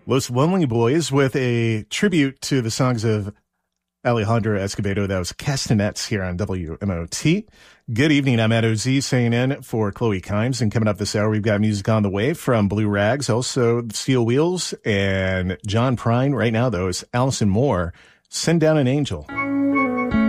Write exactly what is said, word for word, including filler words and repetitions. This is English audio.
Los Lonely Boys with a tribute to the songs of Alejandro Escobedo. That was Castanets here on W M O T. Good evening. I'm Ed O Z saying in for Chloe Kimes. And coming up this hour, we've got music on the way from Blue Rags, also Steel Wheels, and John Prine. Right now, though, is Allison Moore, Send Down an Angel.